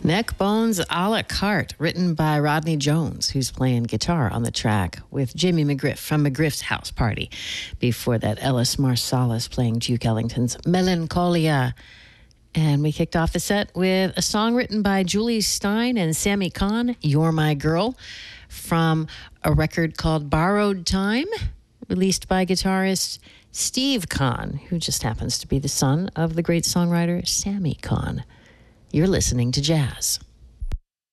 Neck Bones a la carte, written by Rodney Jones, who's playing guitar on the track with Jimmy McGriff from McGriff's House Party. Before that, Ellis Marsalis playing Duke Ellington's Melancholia. And we kicked off the set with a song written by Julie Stein and Sammy Kahn, You're My Girl, from a record called Borrowed Time, released by guitarist Steve Kahn, who just happens to be the son of the great songwriter Sammy Kahn. You're listening to Jazz.